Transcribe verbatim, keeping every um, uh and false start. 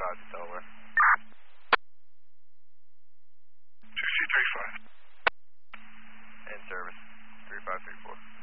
five to Delaware. two C three five. In service, three five three four.